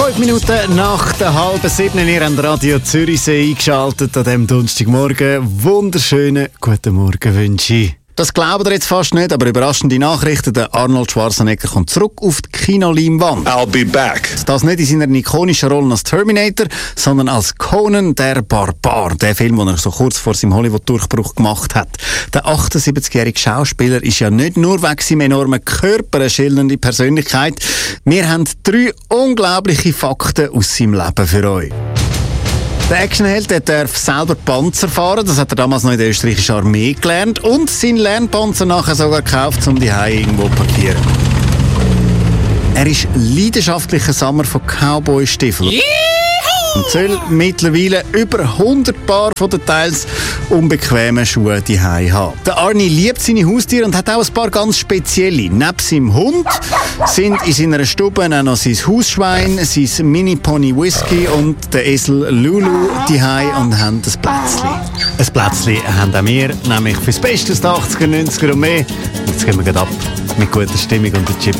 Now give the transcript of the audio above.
5 Minuten nach der 6:30 ihr habt Radio Zürichsee eingeschaltet an diesem Donnerstagmorgen. Wunderschönen guten Morgen wünsche ich. Das glaubt ihr jetzt fast nicht, aber überraschende Nachrichten. Der Arnold Schwarzenegger kommt zurück auf die Kinoleinwand. I'll be back. Das nicht in seiner ikonischen Rolle als Terminator, sondern als Conan der Barbar. Der Film, den er so kurz vor seinem Hollywood-Durchbruch gemacht hat. Der 78-jährige Schauspieler ist ja nicht nur wegen seinem enormen Körper eine schillernde Persönlichkeit. Wir haben 3 unglaubliche Fakten aus seinem Leben für euch. Der Actionheld darf selber Panzer fahren, das hat er damals noch in der österreichischen Armee gelernt und seinen Lernpanzer nachher sogar gekauft, um die irgendwo zu parkieren. Er ist leidenschaftlicher Sammler von Cowboy-Stiefeln. Und soll mittlerweile über 100 Paar von den teils unbequemen Schuhe zu Hause haben. Der Arnie liebt seine Haustiere und hat auch ein paar ganz spezielle. Neben seinem Hund sind in seiner Stube auch noch sein Hausschwein, sein Mini-Pony Whisky und der Esel Lulu zu Hause und haben ein Plätzchen. Ein Plätzchen haben auch wir, nämlich fürs Beste aus den 80er, 90er und mehr. Jetzt gehen wir gleich ab mit guter Stimmung und der Chip